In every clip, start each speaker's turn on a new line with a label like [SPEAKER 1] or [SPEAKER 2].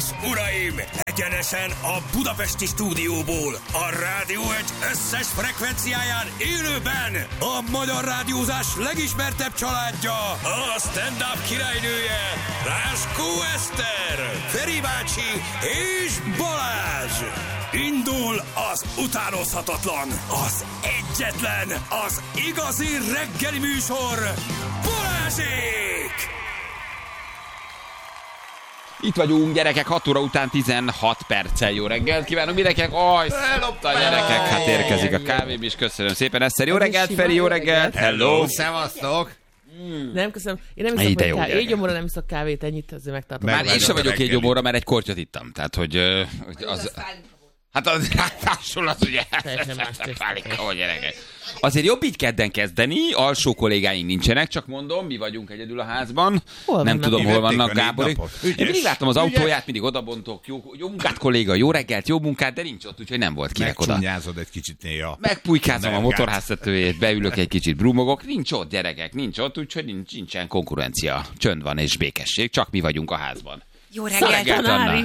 [SPEAKER 1] és uraim, egyenesen a budapesti stúdióból, a Rádió Egy összes frekvenciáján élőben a magyar rádiózás legismertebb családja, a stand-up királynője, Ráskó Eszter, Feri bácsi és Balázs. Indul az utánozhatatlan, az egyetlen, az igazi reggeli műsor, Balázsék!
[SPEAKER 2] Itt vagyunk, gyerekek, 6 óra után 16 perccel. Jó reggelt kívánunk mindenkinek. Lopta gyerekek, hát érkezik a kávém is. Köszönöm szépen, Eszter. Jó reggelt, Feri, jó reggelt. Hello, szevasztok.
[SPEAKER 3] Nem, köszönöm. Én nem iszok kávét. Éjgyomorra nem iszok kávét, ennyit azért megtartom.
[SPEAKER 2] Már én sem vagyok éjgyomorra, mert egy kortyot ittam. Tehát, hogy az... Hát az ráadásul az ugye...
[SPEAKER 3] Teljesen más
[SPEAKER 2] Pálika, gyerekek. Azért jobb így kedden kezdeni, alsó kollégáink nincsenek, csak mondom, mi vagyunk egyedül a házban. Nem tudom, hol vannak Gáborék. Én mindig láttam az autóját, mindig odabontok, jó munkát kolléga, jó reggelt, jó munkát, de nincs ott, úgyhogy nem volt kinek oda.
[SPEAKER 4] Megcsúnyázod egy kicsit néha.
[SPEAKER 2] Megpujkázom a motorháztetőjét, beülök egy kicsit, brumogok, nincs ott gyerekek, nincs ott, úgyhogy nincsen konkurencia. Csönd van és békesség, csak mi vagyunk a házban.
[SPEAKER 5] Jó reggelt, tanári!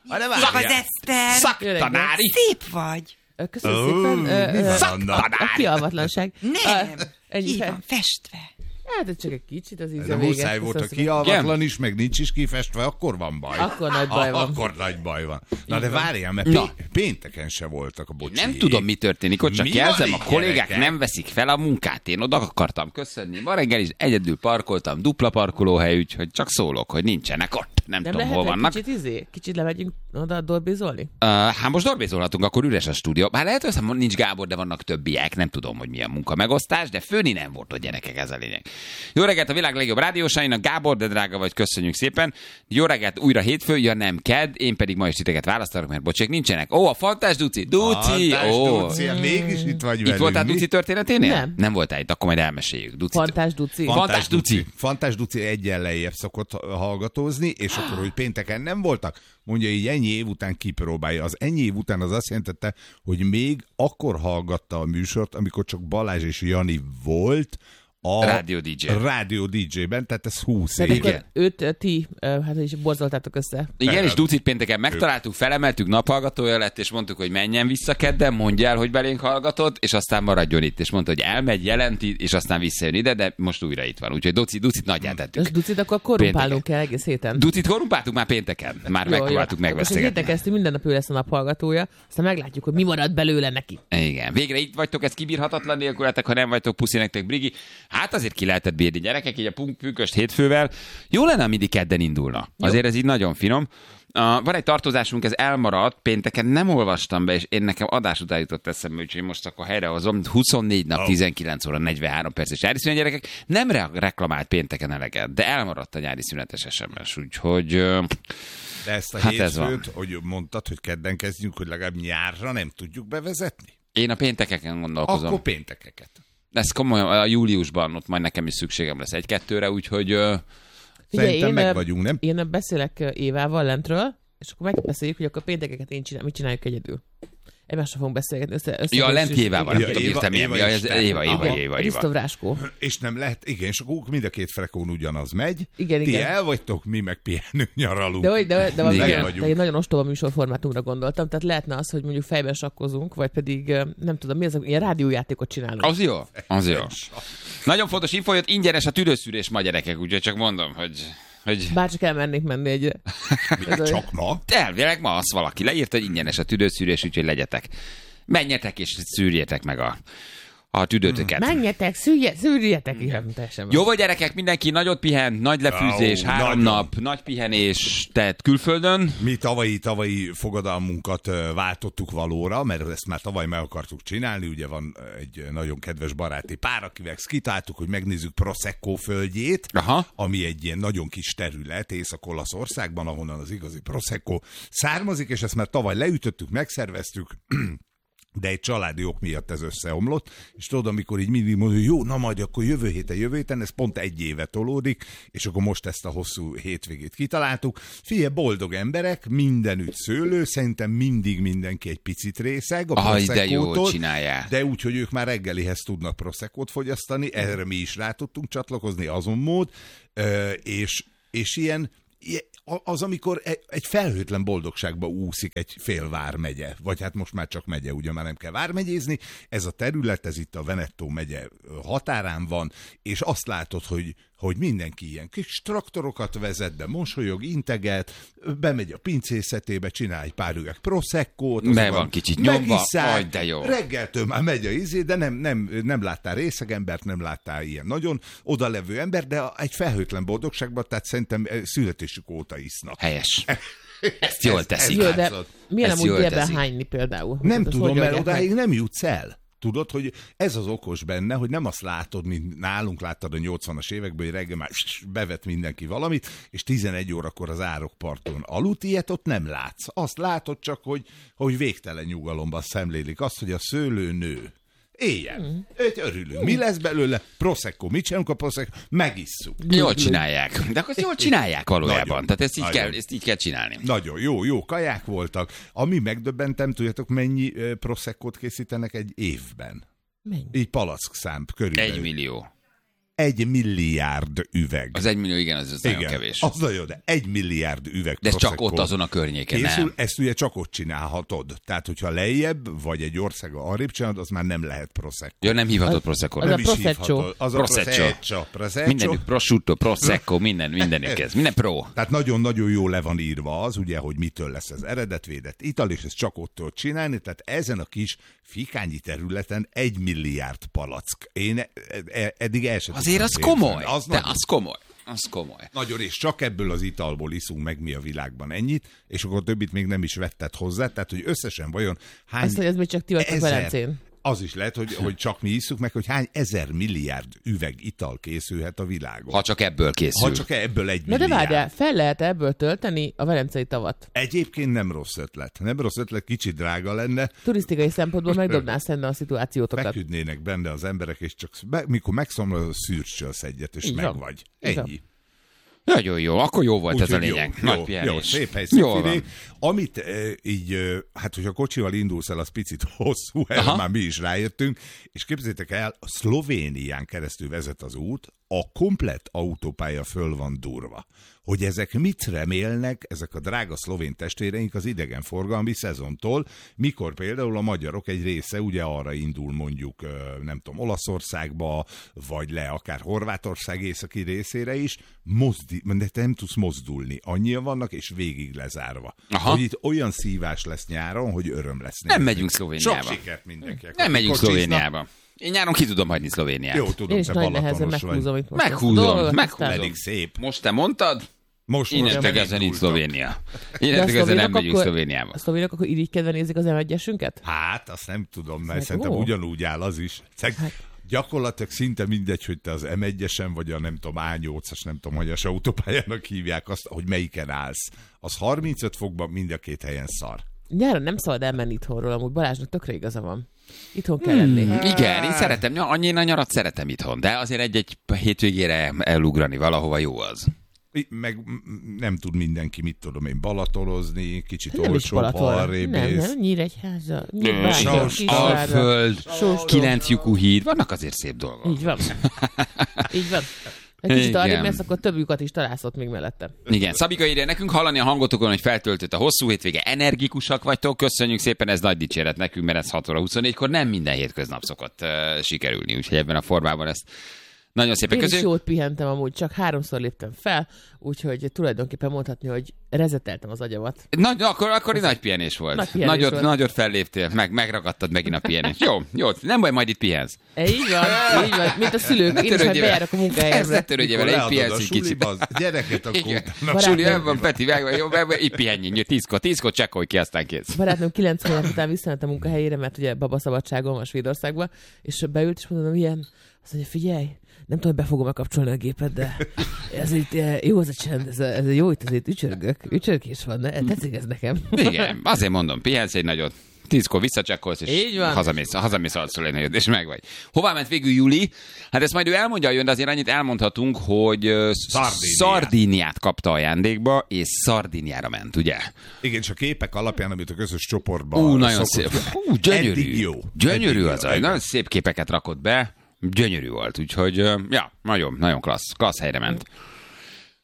[SPEAKER 5] Az Eszter!
[SPEAKER 2] Szaktanári!
[SPEAKER 5] Szép vagy!
[SPEAKER 3] Köszönöm szépen.
[SPEAKER 2] Szaktanári!
[SPEAKER 3] A kialvatlanság.
[SPEAKER 5] Nem!
[SPEAKER 3] Ennyi
[SPEAKER 5] Ki van festve?
[SPEAKER 3] Hát csak egy kicsit az íze
[SPEAKER 4] De
[SPEAKER 3] vége.
[SPEAKER 4] muszáj volt, a kialvatlan is, meg nincs is kifestve, akkor van baj.
[SPEAKER 3] Akkor nagy baj van.
[SPEAKER 4] Akkor nagy baj van. Na de várjál, mert pénteken se voltak a bocsiék.
[SPEAKER 2] Nem tudom, mi történik, ott csak
[SPEAKER 4] Mi
[SPEAKER 2] jelzem,
[SPEAKER 4] van
[SPEAKER 2] a
[SPEAKER 4] itt,
[SPEAKER 2] kollégák
[SPEAKER 4] gyerekek?
[SPEAKER 2] nem veszik fel a munkát. Én oda akartam köszönni. Ma reggel is egyedül parkoltam, dupla parkolóhely, úgyhogy csak szólok, hogy nincsenek ott. Nem tudom, hol
[SPEAKER 3] lehet
[SPEAKER 2] vannak.
[SPEAKER 3] Kicsit lemegyünk oda dorbizolni?
[SPEAKER 2] Hát most dorbézolhatunk, akkor üres a stúdió. Bár lehet, hogy nincs Gábor, de vannak többiek. Nem tudom, hogy milyen munka megosztás, de főni nem volt, hogy gyerekek, ez a lényeg. Jó reggelt a világ legjobb rádiósainak, Gábor, de drága vagy, köszönjük szépen. Jó reggelt, újra hétfő, ja nem kedd, én pedig ma is titeket választanak, mert bocsék nincsenek. Ó, a Fantás Duci, Duci!
[SPEAKER 4] Duci, mégis itt vagy velünk.
[SPEAKER 2] Itt voltál
[SPEAKER 4] mi?
[SPEAKER 2] Duci történeténél?
[SPEAKER 3] Nem.
[SPEAKER 2] Nem voltál itt, akkor majd elmeséljük. Duci.
[SPEAKER 3] Fantás Duci.
[SPEAKER 2] Fantás Duci.
[SPEAKER 4] Fantás Duci egyen lejjebb szokott hallgatózni, és akkor, hogy pénteken nem voltak, mondja így ennyi év után kipróbálja. Az ennyi év után az azt jelentette, hogy még akkor hallgatta a műsort, amikor csak Balázs és Jani volt, a Rádió DJ-ben, tehát ez 20
[SPEAKER 3] tehát
[SPEAKER 4] év.
[SPEAKER 3] akkor őt ti, hát is borzoltátok össze.
[SPEAKER 2] Igen, és Ducit pénteken megtaláltuk, felemeltük, naphallgatója lett, és mondtuk, hogy menjen vissza kedden, mondja el, hogy belénk hallgatott, és aztán maradjon itt. És mondta, hogy elmegy, jelenti, és aztán visszajön ide, de most újra itt van. Úgyhogy Ducit nagyját tettük.
[SPEAKER 3] És Ducit akkor korrumpálunk kell egész héten.
[SPEAKER 2] Ducit korrumpáltuk már pénteken. Már megpróbáltuk megbeszélgetni.
[SPEAKER 3] Most héten kezdtünk, minden nap ő lesz a naphallgatója, aztán meglátjuk, hogy mi marad belőle neki.
[SPEAKER 2] Igen. Végre itt vagytok, ez kibírhatatlan nélkületek, ha nem vagytok, puszi nektek, Brigi. Hát azért ki lehetett bírni, gyerekek, így a pünkösd hétfővel. Jó lenne, mindig kedden indulna. Azért ez így nagyon finom. Van egy tartozásunk, ez elmaradt, pénteken nem olvastam be, és én nekem adás után jutott eszembe, úgyhogy most akkor helyrehozom. 24 nap, 19 óra, 43 perc és nyári szünet, gyerekek. Nem reklamált pénteken eleget, de elmaradt a nyári szünetes SMS, úgyhogy...
[SPEAKER 4] De ezt a hétfőt, hogy mondtad, hogy kedden kezdjünk, hogy legalább nyárra nem tudjuk bevezetni?
[SPEAKER 2] Én a péntekeken gondolkozom.
[SPEAKER 4] Akkor péntekeket.
[SPEAKER 2] Ez komolyan, a júliusban ott majd nekem is szükségem lesz 1-2-re, úgyhogy...
[SPEAKER 4] Szerintem meg vagyunk, nem?
[SPEAKER 3] Én beszélek Évával lentről, és akkor megbeszéljük, hogy akkor péntekeket mit csináljuk egyedül. Egymással fogunk beszélgetni.
[SPEAKER 2] Ja, lent Évával, nem tudom, írtam ilyen. Éva.
[SPEAKER 3] Krisztof Ráskó.
[SPEAKER 4] És nem lehet, igen, és akkor mind a két frekón ugyanaz megy.
[SPEAKER 3] Igen,
[SPEAKER 4] Ti
[SPEAKER 3] igen.
[SPEAKER 4] el vagytok, mi meg pihenünk, nyaralunk.
[SPEAKER 3] De egy nagyon ostoba műsorformátumra gondoltam, tehát lehetne az, hogy mondjuk fejben sakkozunk, vagy pedig nem tudom, mi az, ilyen rádiójátékot csinálunk.
[SPEAKER 2] Az jó. Nagyon fontos info, jött ingyenes a tüdőszűrés ma, gyerekek, úgyhogy csak mondom, hogy...
[SPEAKER 3] Bárcsak elmennék menni egy...
[SPEAKER 4] Csak ma?
[SPEAKER 2] Elvileg ma azt valaki leírta, hogy ingyenes a tüdőszűrés, úgyhogy legyetek. Menjetek és szűrjétek meg a tüdőtöket.
[SPEAKER 3] Menjetek, szűrjetek. Igen, teljesen.
[SPEAKER 2] Jó vagy, gyerekek, mindenki nagyot pihen, nagy lefűzés, 3 nap, nagy pihenés, tehát külföldön.
[SPEAKER 4] Mi tavalyi fogadalmunkat váltottuk valóra, mert ezt már tavaly meg akartuk csinálni, ugye van egy nagyon kedves baráti pár, akivel kitáltuk, hogy megnézzük Prosecco földjét, ami egy ilyen nagyon kis terület Észak-Olaszországban, ahonnan az igazi Prosecco származik, és ezt már tavaly leütöttük, megszerveztük, de egy családi ok miatt ez összeomlott, és tudod, amikor így mindig mondja, hogy jó, na majd akkor jövő héten, ez pont 1 éve tolódik, és akkor most ezt a hosszú hétvégét kitaláltuk. Figyelj, boldog emberek, mindenütt szőlő, szerintem mindig mindenki egy picit részeg a Proseccótól.
[SPEAKER 2] De jó csinálják.
[SPEAKER 4] De úgy, hogy ők már reggelihez tudnak Proseccót fogyasztani, erre mi is rá tudtunk csatlakozni, azon mód, és ilyen az, amikor egy felhőtlen boldogságba úszik egy fél vármegye, vagy hát most már csak megye, ugye már nem kell vármegyézni, ez a terület, ez itt a Veneto megye határán van, és azt látod, hogy mindenki ilyen kis traktorokat vezet be, mosolyog, integet, bemegy a pincészetébe, csinál egy pár üveg Proseccót,
[SPEAKER 2] be van kicsit nyomva,
[SPEAKER 4] de jó. Reggeltől már megy a izé, de nem láttál részegembert, nem láttál ilyen nagyon odalevő ember, de egy felhőtlen boldogságban, tehát szerintem születésük óta isznak.
[SPEAKER 2] Helyes. Ezt jól teszik.
[SPEAKER 3] Jó, de milyen amúgy délben hányni például?
[SPEAKER 4] Nem tudom, mert odáig nem jutsz el. Tudod, hogy ez az okos benne, hogy nem azt látod, mint nálunk láttad a 80-as években, hogy reggel már bevet mindenki valamit, és 11 órakor az árokparton aludt, ilyet ott nem látsz. Azt látod csak, hogy végtelen nyugalomban szemlélik azt, hogy a szőlő nő. Éjjel. Örülünk. Mi lesz belőle? Prosecco. Mit csinálunk a Prosecco? Megisszuk.
[SPEAKER 2] Jól csinálják. De akkor jól csinálják valójában. Tehát ezt így kell csinálni.
[SPEAKER 4] Nagyon jó kaják voltak. Ami megdöbbentem, tudjátok, mennyi Proseccót készítenek egy évben?
[SPEAKER 3] Mennyi?
[SPEAKER 4] Így palack-szám körülbelül.
[SPEAKER 2] 1 millió.
[SPEAKER 4] 1 milliárd üveg.
[SPEAKER 2] Az 1 millió, igen, az nagyon kevés.
[SPEAKER 4] Az nagyon, de 1 milliárd üveg
[SPEAKER 2] de ez csak ott azon a környéken,
[SPEAKER 4] készül,
[SPEAKER 2] nem?
[SPEAKER 4] Ezt ugye csak ott csinálhatod. Tehát, hogyha lejjebb, vagy egy országa arrébb csinálod, az már nem lehet Prosecco.
[SPEAKER 2] Ja, nem hívhatod Prosecco.
[SPEAKER 3] Az a Prosecco.
[SPEAKER 4] Az a Prosecco.
[SPEAKER 2] Mindenük prosciutto, Prosecco, mindenük ez. Minden pro.
[SPEAKER 4] Tehát nagyon-nagyon jó le van írva az, ugye, hogy mitől lesz az eredetvédett ital, és ezt csak ott tudod csinálni. Tehát ezen a kis fikányi területen 1 milliárd palack. Én eddig el sem
[SPEAKER 2] azért az komoly. Az komoly.
[SPEAKER 4] Nagyon, és csak ebből az italból iszunk meg mi a világban ennyit, és akkor többit még nem is vetted hozzá, tehát hogy összesen vajon hány...
[SPEAKER 3] Azt, hogy ez még csak ti vagytok Velencén.
[SPEAKER 4] Az is lehet, hogy csak mi isszuk meg, hogy hány 1000 milliárd üveg ital készülhet a világon.
[SPEAKER 2] Ha csak ebből készül.
[SPEAKER 4] Ha csak ebből 1 milliárd.
[SPEAKER 3] De várjál, fel lehet ebből tölteni a velencei tavat?
[SPEAKER 4] Egyébként nem rossz ötlet. Nem rossz ötlet, kicsit drága lenne.
[SPEAKER 3] Turisztikai szempontból megdobnál szemben a szituációtokat.
[SPEAKER 4] Feküdnének benne az emberek, és csak mikor megszomlod, szürcsölsz egyet, és megvagy. Ennyi.
[SPEAKER 2] Nagyon jó, akkor jó volt ez a lényeg.
[SPEAKER 4] Jó, szép hely, szép idő. Amit így, hát hogyha kocsival indulsz el, az picit hosszú, erre már mi is rájöttünk, és képzeljétek el, a Szlovénián keresztül vezet az út, a komplett autópálya föl van durva. Hogy ezek mit remélnek, ezek a drága szlovén testvéreink az idegenforgalmi szezontól, mikor például a magyarok egy része ugye arra indul mondjuk, nem tudom, Olaszországba, vagy le akár Horvátország északi részére is, de te nem tudsz mozdulni. Annyian vannak, és végig lezárva. Hogy itt olyan szívás lesz nyáron, hogy öröm lesz.
[SPEAKER 2] Nem megyünk Szlovéniába.
[SPEAKER 4] Sok sikert mindenkinek.
[SPEAKER 2] Nem megyünk Szlovéniába. Én nyáron ki tudom hagyni Szlovéniát.
[SPEAKER 4] Jó, tudom, te balatonos vagy.
[SPEAKER 2] Meghúzom.
[SPEAKER 4] Pedig szép.
[SPEAKER 2] Most te mondtad? Innentől kezdve nincs Szlovénia.
[SPEAKER 3] Innentől
[SPEAKER 2] kezdve nem megyünk Szlovéniába.
[SPEAKER 3] A szlovénok akkor irigykedve nézik az M1-esünket?
[SPEAKER 4] Hát, azt nem tudom, mert szerintem ugyanúgy áll az is. Gyakorlatilag szinte mindegy, hogy te az M1-esen vagy a nem tudom, A8-as, nem tudom, hogy a autópályának hívják azt, hogy melyiken állsz. Az 35 fokban mind a két helyen szar.
[SPEAKER 3] Nyáron nem szabad elmenni itthonról, amúgy Balázsnak tökre igaza van. Itthon kell lenni.
[SPEAKER 2] Igen, én szeretem, annyi a nyarat szeretem itthon, de azért egy hétvégére elugrani valahova jó az.
[SPEAKER 4] Meg nem tud mindenki, mit tudom én, balatorozni, kicsit olcsóbb, arrébb.
[SPEAKER 3] Nem, Nyíregyháza,
[SPEAKER 2] Alföld, 9 lyukú híd, vannak azért szép dolgok.
[SPEAKER 3] Így van. Így van. Egy kicsit arrébb lesz, akkor több lyukat is találsz ott még mellette.
[SPEAKER 2] Igen, Szabika írja nekünk, hallani a hangotokon, hogy feltöltött a hosszú hétvége, energikusak vagytok, köszönjük szépen, ez nagy dicséret nekünk, mert ez 6 óra 24-kor nem minden hétköznap szokott sikerülni, úgyhogy ebben a formában ezt nagyon szépen
[SPEAKER 3] köszönjük. Én is jót pihentem amúgy, csak 3-szor léptem fel, úgyhogy tulajdonképpen mondhatni, hogy rezeteltem az agyamat.
[SPEAKER 2] Akkor nagy pihenés volt. Nagyot felléptél, megragadtad megint a pihenést. Jó, nem baj, majd itt pihensz.
[SPEAKER 3] Így van, mint a szülők, én is majd bejárok a munkahelyemre.
[SPEAKER 2] Ne törődjél vele, itt pihensz egy kicsit.
[SPEAKER 4] Gyereket akkor.
[SPEAKER 2] Suli, van, Peti, itt pihenjünk, 10-kor csekkolj ki, aztán kész.
[SPEAKER 3] Barátnőm 9 hónap után visszament a munkahelyére, mert ugye babaszabadságon van Svédországban, és beült, és mondom, ilyen, azt mondja, figyelj, nem tudom, hogy be fogom kapcsolni a gépet, de ez itt jó az a csend, ez jó, itt azért ücsörgés van, tetszik ez nekem.
[SPEAKER 2] Igen, azért mondom, pihensz egy nagyot, 10-kor visszacsekkolsz, és hazamész alszol egy nagyot, és meg vagy. Hová ment végül Juli? Hát ezt majd ő elmondja, jön, de azért annyit elmondhatunk, hogy Szardíniát kapta ajándékba, és Szardíniára ment, ugye?
[SPEAKER 4] Igen, és a képek alapján, amit a közös csoportban
[SPEAKER 2] nagyon szép. Gyönyörű. Gyönyörű az, nagyon szép képeket rakott be. Gyönyörű volt, úgyhogy nagyon, nagyon klassz helyre ment.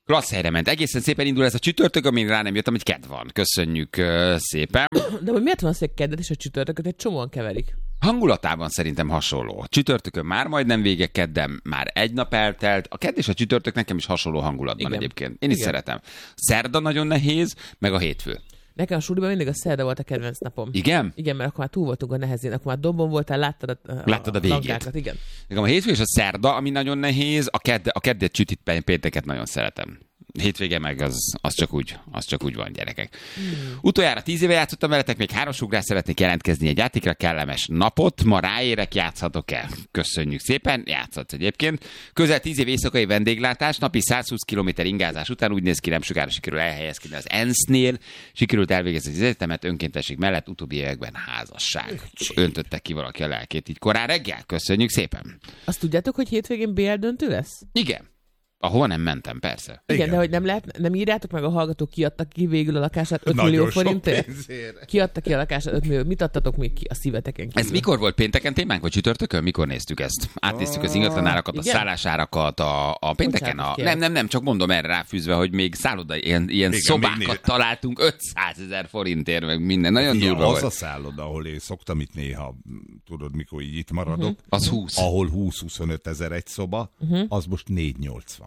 [SPEAKER 2] Klassz helyre ment. Egészen szépen indul ez a csütörtök, amin rá nem jöttem, hogy kedd van. Köszönjük szépen.
[SPEAKER 3] De hogy miért van az, hogy keddet és a csütörtököt egy csomóan keverik?
[SPEAKER 2] Hangulatában szerintem hasonló. Csütörtökön már majdnem vége, kedden már egy nap eltelt. A kedd és a csütörtök nekem is hasonló hangulatban egyébként. Én is szeretem. Szerda nagyon nehéz, meg a hétfő.
[SPEAKER 3] Nekem a suliban mindig a szerda volt a kedvenc napom.
[SPEAKER 2] Igen?
[SPEAKER 3] Igen, mert akkor már túl voltunk a nehezén, akkor már dombon voltál, láttad a végét. Langákat, igen.
[SPEAKER 2] Nekem a hétfő és a szerda, ami nagyon nehéz, a keddet, csütit, pénteket nagyon szeretem. Hétvége meg az csak úgy van, gyerekek. Utoljára 10 éve játszottam veletek, még 3 ugrás szeretnék jelentkezni egy játékra, kellemes napot. Ma ráérek, játszhatok-e? Köszönjük szépen, játszhatsz egyébként. Közel 10 év éjszakai vendéglátás, napi 120 km ingázás után úgy néz ki, nem sokára sikerül elhelyezkedni az ENSZ-nél, sikerült elvégezni az egyetemet önkéntesség mellett, utóbbi években házasság. Öntötte ki valaki a lelkét így korán reggel. Köszönjük szépen.
[SPEAKER 3] Azt tudjátok, hogy hétvégén BL döntő lesz?
[SPEAKER 2] Igen. Ahova nem mentem, persze.
[SPEAKER 3] Igen, de hogy nem írjátok meg, a hallgatók kiadtak ki végül a lakását 5 millió forintért? Kiadtak ki a lakását 5 millió. Mit adtatok még ki a szíveteken kívül?
[SPEAKER 2] Ez mikor volt? Pénteken témánk, vagy csütörtökön? Mikor néztük ezt? Átnéztük az ingatlanárakat, a szállásárakat, a pénteken? Nem, csak mondom erre ráfűzve, hogy még szálloda, ilyen szobákat találtunk 500 000 forintért, meg minden. Nagyon durva volt.
[SPEAKER 4] Az a szálloda, ahol én szoktam itt néha, tudod, mikor így itt maradok.
[SPEAKER 2] Az 20.
[SPEAKER 4] Ahol 20-25 ezer egy szoba, az most 480.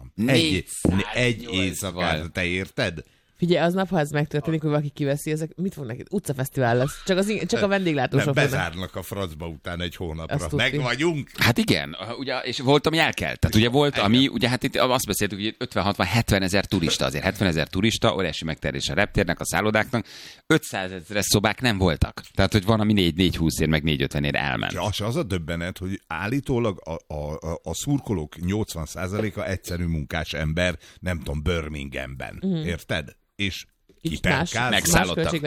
[SPEAKER 4] Egy éjszakát, te érted?
[SPEAKER 3] Figyelj, aznap, ha ez megtörténik, hogy valaki kiveszi, ezek mit fog neki? Utcafesztivál lesz. Csak a vendéglátósok.
[SPEAKER 4] Bezárnak a francba után egy hónapra. Meg vagyunk.
[SPEAKER 2] Hát igen, ugye, és volt, ami elkelt. Tehát ugye volt, ami, ugye hát itt azt beszéltük, hogy 50-60-70 ezer turista, azért 70 000 turista, óriási megterjedés a reptérnek, a szállodáknak, 500 000 szobák nem voltak. Tehát, hogy van, ami 4-20 ér, meg 4-50 ér elment.
[SPEAKER 4] És az a döbbenet, hogy állítólag a szurkolók 80%-a egyszerű munkás ember, nem tudom, Birminghamben. Érted? És
[SPEAKER 2] megszállottak.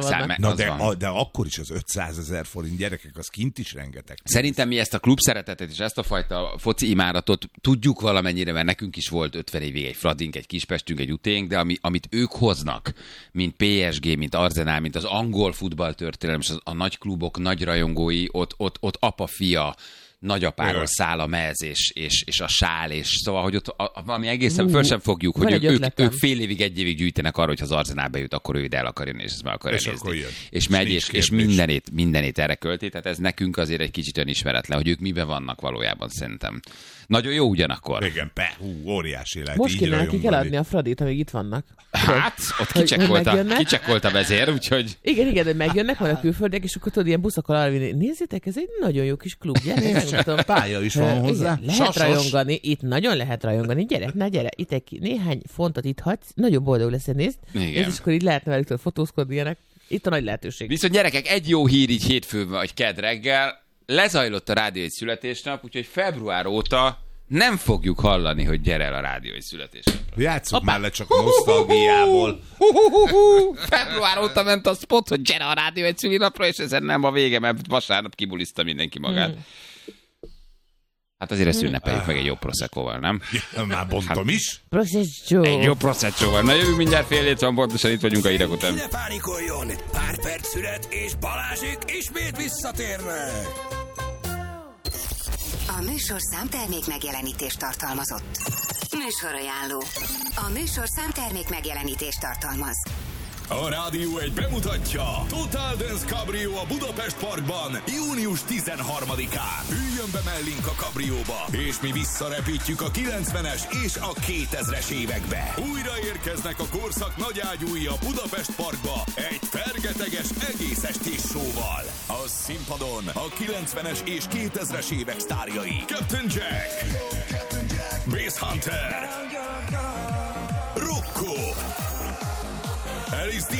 [SPEAKER 4] De akkor is az 500 000 forint, gyerekek, az kint is rengeteg.
[SPEAKER 2] Szerintem mi ezt a klub szeretetet és ezt a fajta foci imádatot tudjuk valamennyire, mert nekünk is volt 50 évig egy Fradink, egy Kispestünk, egy Uténk, de amit ők hoznak, mint PSG, mint Arsenal, mint az angol futballtörténelem, és a nagy klubok, nagy rajongói, ott apa-fia, nagyapáról száll a mez, és a sál, és szóval, hogy ott valami egészen föl sem fogjuk, hogy ők fél évig, egy évig gyűjtenek arra, hogy ha az Arsenal bejut, akkor ő ide el akar jönni, és ezt meg akarja nézni. És megy, és mindenét erre költi, tehát ez nekünk azért egy kicsit önismeretlen, hogy ők miben vannak valójában, szerintem. Nagyon jó ugyanakkor.
[SPEAKER 4] Igen, óriási lehet.
[SPEAKER 3] Most kéne nekik eladni a Fradit, amíg itt vannak.
[SPEAKER 2] Hát, ott kicsekkolt a vezér, úgyhogy...
[SPEAKER 3] Igen, hogy megjönnek majd a külföldiek, és akkor tudod, ilyen buszokkal arra vinni. Nézzétek, ez egy nagyon jó kis klub, gyere.
[SPEAKER 4] Pálya is van hozzá.
[SPEAKER 3] Lehet rajongani, itt nagyon lehet rajongani. Gyere, itt néhány fontot itt hagysz, nagyon boldog lesz, nézd. És akkor így lehetne velük fotózkodni ilyenek. Itt a nagy lehetőség.
[SPEAKER 2] Viszont gyerekek, egy jó hír így hétfőn vagy kedd reggel. Lezajlott a Rádió egy születésnap, úgyhogy február óta nem fogjuk hallani, hogy gyere el a Rádió egy születésnapra.
[SPEAKER 4] Játsszuk már le csak a nosztalgiából.
[SPEAKER 2] Február óta ment a spot, hogy gyere a Rádió egy szülinapra, és ezen nem a vége, mert vasárnap kibuliszta mindenki magát. Hát azért ezt ünnepeljük meg egy jó proseccoval, nem?
[SPEAKER 4] Ja, már bontom is.
[SPEAKER 3] Prosecco.
[SPEAKER 2] Egy jó proseccoval. Na jövünk mindjárt 6:30 van, pontosan itt vagyunk a hírek után.
[SPEAKER 1] Ne pánikoljon! Pár perc szület, és Balázsék ismét visszatérnek!
[SPEAKER 5] A műsorszám termék megjelenítést tartalmazott. Műsorajánló. A műsorszám termék megjelenítést tartalmaz.
[SPEAKER 1] A Rádió egy bemutatja Total Dance Cabrio a Budapest Parkban június 13-án. Üljön be mellénk a kabrióba, és mi visszarepítjük a 90-es és a 2000-es évekbe. Újra érkeznek a korszak nagyágyúi a Budapest Parkba egy fergeteges egész estés showval. A színpadon a 90-es és 2000-es évek sztárjai. Captain Jack, Bass Hunter, Rocco, Alice